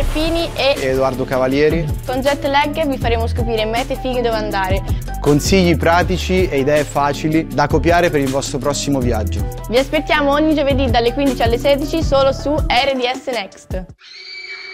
Delfini e Edoardo Cavalieri. con Jet Lag vi faremo scoprire mete fighe dove andare. Consigli pratici e idee facili da copiare per il vostro prossimo viaggio. Vi aspettiamo ogni giovedì dalle 15 alle 16 solo su RDS Next.